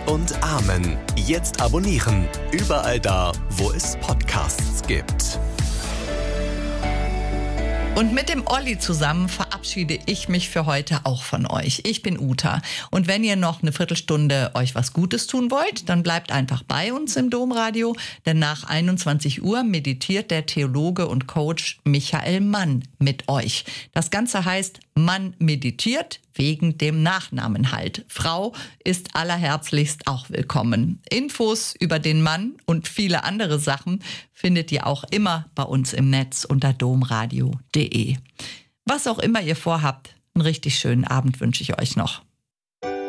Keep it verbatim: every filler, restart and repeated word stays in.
und Amen. Jetzt abonnieren. Überall da, wo es Podcasts gibt. Und mit dem Olli zusammen verabschiede ich mich für heute auch von euch. Ich bin Uta. Und wenn ihr noch eine Viertelstunde euch was Gutes tun wollt, dann bleibt einfach bei uns im Domradio. Denn nach einundzwanzig Uhr meditiert der Theologe und Coach Michael Mann mit euch. Das Ganze heißt Mann meditiert, wegen dem Nachnamen halt. Frau ist allerherzlichst auch willkommen. Infos über den Mann und viele andere Sachen findet ihr auch immer bei uns im Netz unter domradio punkt de. Was auch immer ihr vorhabt, einen richtig schönen Abend wünsche ich euch noch.